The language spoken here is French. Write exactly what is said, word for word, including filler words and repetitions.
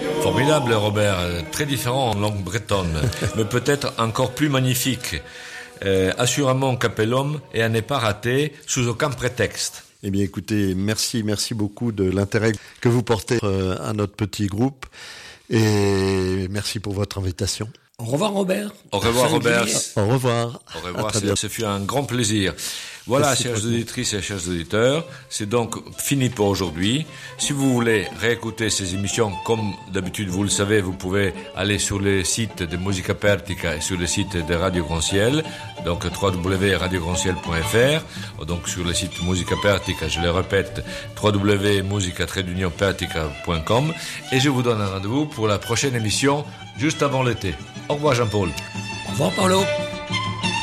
Formidable, Robert. Très différent en langue bretonne, mais peut-être encore plus magnifique. Euh, assurément capellum et à ne pas rater sous aucun prétexte. Eh bien, écoutez, merci, merci beaucoup de l'intérêt que vous portez euh, à notre petit groupe et merci pour votre invitation. Au revoir, Robert. Au revoir, Robert. Au revoir. Au revoir, ce fut un grand plaisir. Voilà, chers auditrices et chers auditeurs, c'est donc fini pour aujourd'hui. Si vous voulez réécouter ces émissions, comme d'habitude vous le savez, vous pouvez aller sur le site de Musica Pertica et sur le site de Radio Grand Ciel, donc w w w point radio grand ciel point f r, donc sur le site Musica Pertica, je le répète, w w w point musica tiret pertica point com, et je vous donne un rendez-vous pour la prochaine émission, juste avant l'été. Au revoir Jean-Paul. Au revoir Paolo.